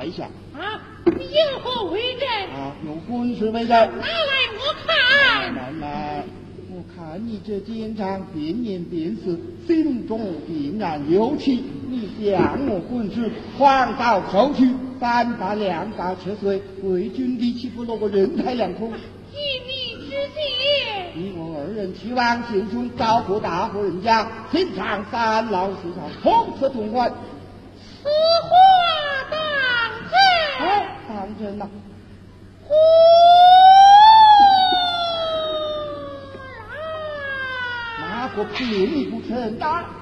来一下。 啊，你有何为证？ 啊，用滚石为证。 拿来我看。 来，我看你这经常病人病死，心中必然有气，你将我滚石还到收去，反把两大车岁，为君的岂不落个人财两空？ 以你之见， 你我二人去往行凶，招呼大户人家，品尝三老四少，同吃同欢。 此话当真？ 哎，当真呐、哪个骗你不成？